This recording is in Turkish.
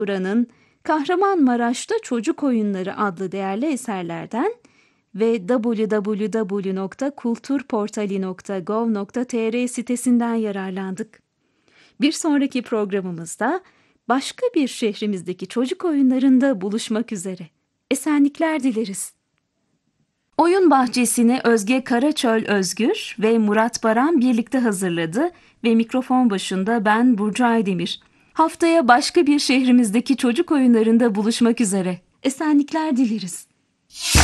Buranın Kahramanmaraş'ta Çocuk Oyunları adlı değerli eserlerden ve www.kulturportali.gov.tr sitesinden yararlandık. Bir sonraki programımızda başka bir şehrimizdeki çocuk oyunlarında buluşmak üzere. Esenlikler dileriz. Oyun bahçesini Özge Karaçöl Özgür ve Murat Baran birlikte hazırladı ve mikrofon başında ben Burcu Aydemir. Haftaya başka bir şehrimizdeki çocuk oyunlarında buluşmak üzere. Esenlikler dileriz.